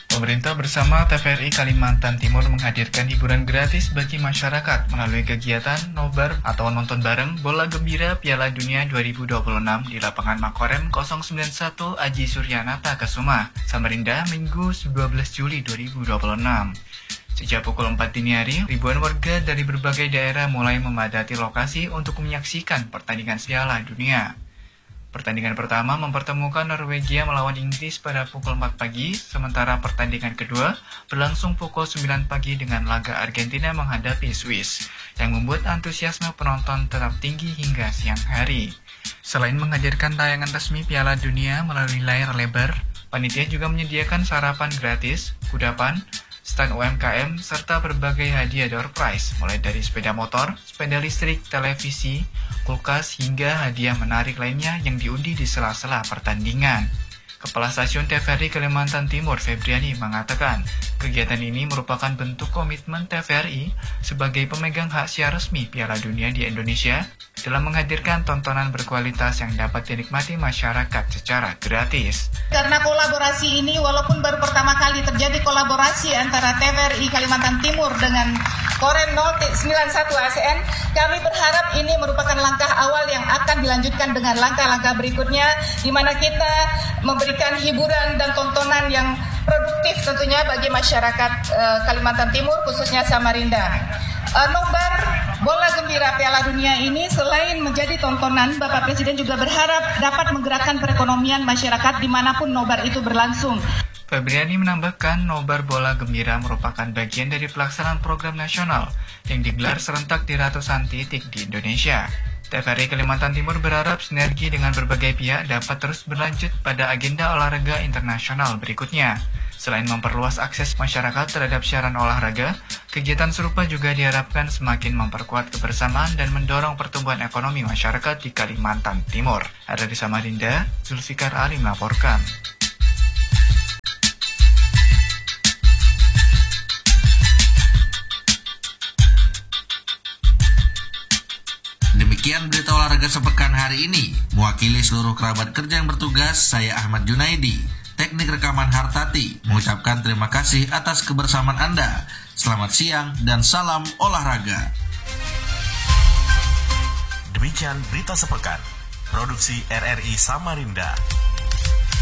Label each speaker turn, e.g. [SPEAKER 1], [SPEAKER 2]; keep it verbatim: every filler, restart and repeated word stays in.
[SPEAKER 1] Pemerintah bersama T V R I Kalimantan Timur menghadirkan hiburan gratis bagi masyarakat melalui kegiatan nobar atau nonton bareng Bola Gembira Piala Dunia dua ribu dua puluh enam di lapangan Makorem nol sembilan satu Aji Suryanata Kusuma, Samarinda, Minggu dua belas Juli dua ribu dua puluh enam. Sejak pukul empat dini hari, ribuan warga dari berbagai daerah mulai memadati lokasi untuk menyaksikan pertandingan Piala Dunia. Pertandingan pertama mempertemukan Norwegia melawan Inggris pada pukul empat pagi, sementara pertandingan kedua berlangsung pukul sembilan pagi dengan laga Argentina menghadapi Swiss, yang membuat antusiasme penonton tetap tinggi hingga siang hari. Selain menghadirkan tayangan resmi Piala Dunia melalui layar lebar, panitia juga menyediakan sarapan gratis, kudapan, stand U M K M, serta berbagai hadiah door prize, mulai dari sepeda motor, sepeda listrik, televisi, kulkas, hingga hadiah menarik lainnya yang diundi di sela-sela pertandingan. Kepala Stasiun T V R I Kalimantan Timur, Febriani, mengatakan kegiatan ini merupakan bentuk komitmen T V R I sebagai pemegang hak siar resmi Piala Dunia di Indonesia dalam menghadirkan tontonan berkualitas yang dapat dinikmati masyarakat secara gratis.
[SPEAKER 2] Karena kolaborasi ini, walaupun baru pertama kali terjadi kolaborasi antara T V R I Kalimantan Timur dengan Korem nol sembilan satu A S E N, kami berharap ini merupakan langkah awal yang akan dilanjutkan dengan langkah-langkah berikutnya, di mana kita memberikan hiburan dan tontonan yang produktif tentunya bagi masyarakat uh, Kalimantan Timur, khususnya Samarinda. Uh, nobar Bola Gembira Piala Dunia ini selain menjadi tontonan, Bapak Presiden juga berharap dapat menggerakkan perekonomian masyarakat dimanapun nobar itu berlangsung.
[SPEAKER 1] Febriani menambahkan nobar Bola Gembira merupakan bagian dari pelaksanaan program nasional yang digelar serentak di ratusan titik di Indonesia. T V R I Kalimantan Timur berharap sinergi dengan berbagai pihak dapat terus berlanjut pada agenda olahraga internasional berikutnya. Selain memperluas akses masyarakat terhadap siaran olahraga, kegiatan serupa juga diharapkan semakin memperkuat kebersamaan dan mendorong pertumbuhan ekonomi masyarakat di Kalimantan Timur. Ada di Samarinda, Zulfikar Ali melaporkan.
[SPEAKER 3] Demikian berita olahraga sepekan hari ini. Mewakili seluruh kerabat kerja yang bertugas, saya Ahmad Junaidi. Teknik rekaman Hartati mengucapkan terima kasih atas kebersamaan Anda. Selamat siang dan salam olahraga.
[SPEAKER 4] Demikian berita sepekan. Produksi R R I Samarinda.